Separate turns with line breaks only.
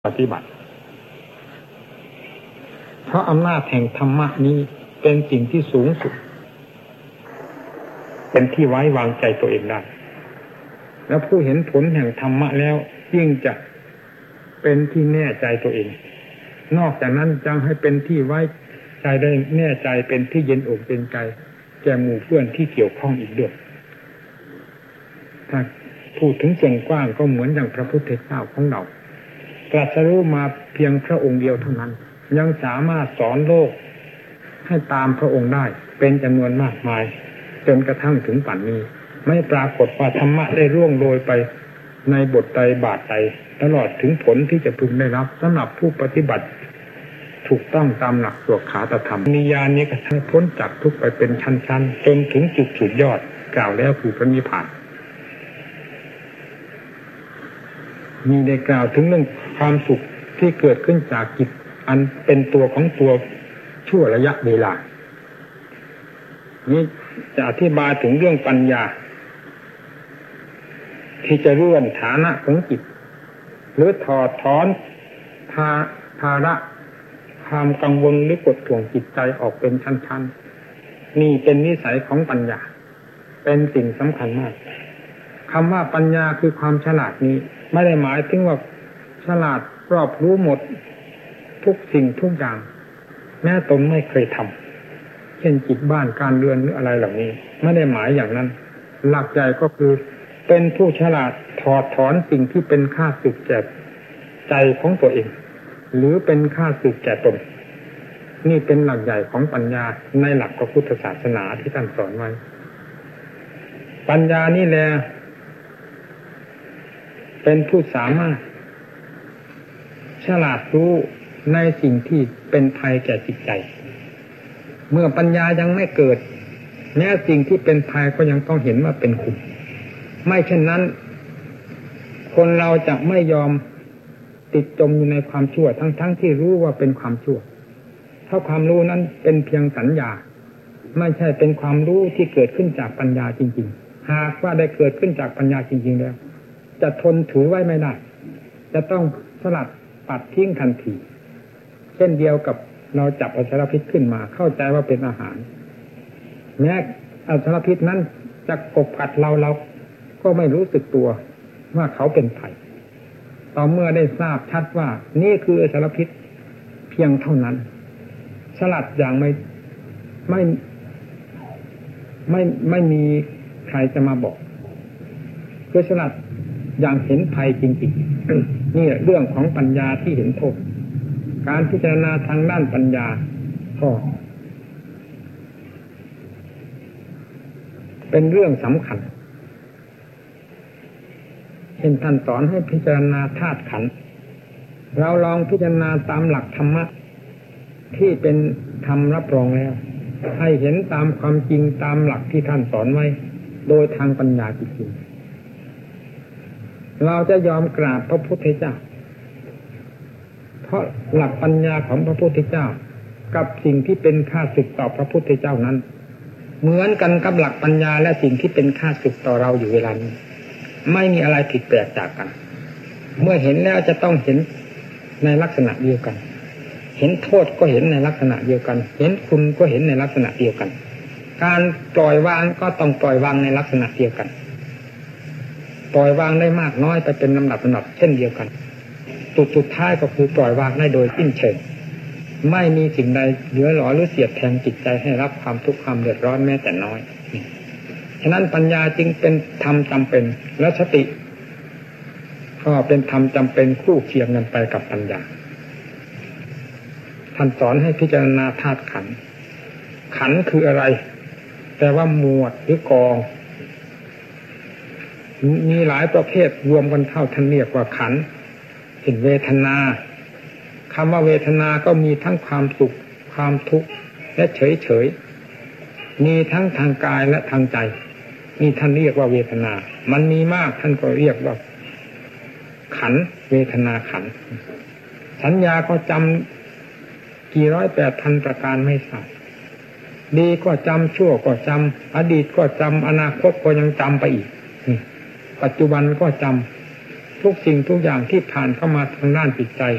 ปฏิบัติเพราะอำนาจแห่งธรรมะนี้เป็นสิ่งที่สูงสุดเป็นที่ไว้วางใจตัวเองได้แล้วผู้เห็นผลแห่งธรรมะแล้วยิ่งจะเป็นที่แน่ใจตัวเองนอกจากนั้นจังให้เป็นที่ไว้ใจได้แน่ใจเป็นที่เย็นอกเป็นใจแก่หมู่เพื่อนที่เกี่ยวข้องอีกด้วยถ้าพูดถึงส่วนกว้างก็เหมือนอย่างพระพุทธเจ้าของเราตรัสรู้มาเพียงพระองค์เดียวเท่านั้นยังสามารถสอนโลกให้ตามพระองค์ได้เป็นจำนวนมากมายจนกระทั่งถึงป่านนี้ไม่ปรากฏว่าธรรมะได้ร่วงโรยไปในบทใดบาทใดตลอดถึงผลที่จะพึงได้รับสำหรับผู้ปฏิบัติถูกต้องตามหลักสวดขาตธรรมนิยานนี้ก็ให้พ้นจากทุกข์ไปเป็นชั้นๆจนถึงจุดสุดยอดกล่าวแล้วคือพระนิพพานมีได้กล่าวถึงเรื่องความสุขที่เกิดขึ้นจากจิตอันเป็นตัวของตัวชั่วระยะเวลานี้จะอธิบายถึงเรื่องปัญญาที่จะเลื่อนฐานะของจิตหรือถอดถอนภาระความกังวลหรือกดข่วงจิตใจออกเป็นชั้นๆนี่เป็นนิสัยของปัญญาเป็นสิ่งสำคัญมากคำว่าปัญญาคือความฉลาดนี้ไม่ได้หมายถึงว่าฉลาดรอบรู้หมดทุกสิ่งทุกอย่างแม้ตนไม่เคยทำเช่นจิตบ้านการเรือนหรืออะไรเหล่านี้ไม่ได้หมายอย่างนั้นหลักใหญ่ก็คือเป็นผู้ฉลาดถอดถอนสิ่งที่เป็นข้าศึกแก่ใจของตัวเองหรือเป็นข้าศึกแก่ตนนี่เป็นหลักใหญ่ของปัญญาในหลักพระพุทธศาสนาที่ท่านสอนไว้ปัญญานี่แหละเป็นผู้สามารถฉลาดรู้ในสิ่งที่เป็นภัยแก่จิตใจเมื่อปัญญายังไม่เกิดแม้สิ่งที่เป็นภัยก็ยังต้องเห็นว่าเป็นคุณไม่เช่นนั้นคนเราจะไม่ยอมติดจมอยู่ในความชั่วทั้งที่รู้ว่าเป็นความชั่วเพราะความรู้นั้นเป็นเพียงสัญญาไม่ใช่เป็นความรู้ที่เกิดขึ้นจากปัญญาจริงๆหากว่าได้เกิดขึ้นจากปัญญาจริงๆแล้วจะทนถือไว้ไม่ได้จะต้องสลัดปัดทิ้งทันทีเช่นเดียวกับเราจับอสรพิษขึ้นมาเข้าใจว่าเป็นอาหารแม้อสรพิษนั้นจะกบกัดเราก็ไม่รู้สึกตัวว่าเขาเป็นภัยต่อเมื่อได้ทราบชัดว่านี่คืออสรพิษเพียงเท่านั้นสลัดอย่างไม่มีใครจะมาบอกคือสลัดอย่างเห็นภัยจริงๆ นี่เรื่องของปัญญาที่เห็นโทษการพิจารณาทางด้านปัญญาก็เป็นเรื่องสำคัญเห็นท่านสอนให้พิจารณาธาตุขันธ์เราลองพิจารณาตามหลักธรรมะที่เป็นธรรมรับรองแล้วให้เห็นตามความจริงตามหลักที่ท่านสอนไว้โดยทางปัญญาจริงเราจะยอมกราบพระพุทธเจ้าเพราะหลักปัญญาของพระพุทธเจ้ากับสิ่งที่เป็นข้าศึกต่อพระพุทธเจ้านั้นเหมือนกันกับหลักปัญญาและสิ่งที่เป็นข้าศึกต่อเราอยู่เวลานี้ไม่มีอะไรผิดแปลกจากกันเมื่อเห็นแล้วจะต้องเห็นในลักษณะเดียวกันเห็นโทษก็เห็นในลักษณะเดียวกันเห็นคุณก็เห็นในลักษณะเดียวกันการปล่อยวางก็ต้องปล่อยวางในลักษณะเดียวกันปล่อยวางได้มากน้อยไปเป็นลำดับเช่นเดียวกันจุดสุดท้ายก็คือปล่อยวางได้โดยสิ้นเชิงไม่มีสิ่งใดเหลือหลอหรือเสียดแทงจิตใจให้รับความทุกข์ความเดือดร้อนแม้แต่น้อยฉะนั้นปัญญาจึงเป็นธรรมจำเป็นและสติก็เป็นธรรมจำเป็นคู่เคียงกันไปกับปัญญาท่านสอนให้พิจารณาธาตุขันธ์ขันธ์คืออะไรแปลว่าหมวดหรือกองมีหลายประเภทรวมกันเท่าท่านเรียกว่าขันธ์เช่นเวทนาคำว่าเวทนาก็มีทั้งความสุขความทุกข์และเฉยมีทั้งทางกายและทางใจนี่ท่านเรียกว่าเวทนามันมีมากท่านก็เรียกว่าขันธ์เวทนาขันธ์สัญญาก็จำกี่ร้อย8,000ประการไม่ทราบดีก็จำชั่วก็จำอดีตก็จำอนาคตก็ยังจำไปอีกปัจจุบันก็จำทุกสิ่งทุกอย่างที่ผ่านเข้ามาทางด้านจิตใจ